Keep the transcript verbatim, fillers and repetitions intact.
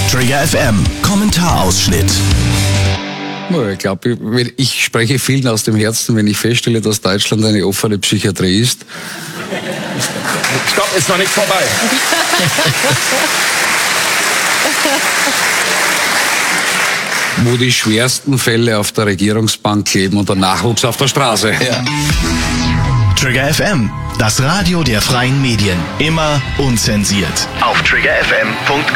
Trigger F M, Kommentarausschnitt. Ich glaube, ich, ich spreche vielen aus dem Herzen, wenn ich feststelle, dass Deutschland eine offene Psychiatrie ist. Stopp, ist noch nicht vorbei. Wo die schwersten Fälle auf der Regierungsbank kleben und der Nachwuchs auf der Straße. Ja. Trigger F M, das Radio der freien Medien. Immer unzensiert. Auf trigger f m punkt com.